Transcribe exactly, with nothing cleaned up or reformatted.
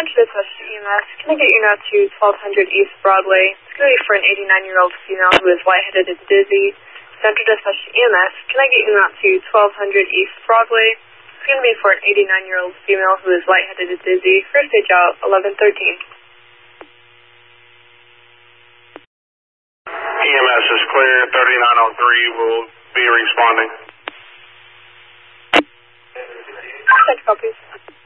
Center to Dispatch E M S. Can I get you now to twelve hundred East Broadway? It's going to be for an eighty-nine-year-old female who is lightheaded and dizzy. Center to Dispatch E M S. Can I get you now to twelve hundred East Broadway? It's going to be for an eighty-nine-year-old female who is lightheaded and dizzy. First stage out, eleven thirteen. E M S is clear. thirty-nine oh three will be responding. Thanks, copies.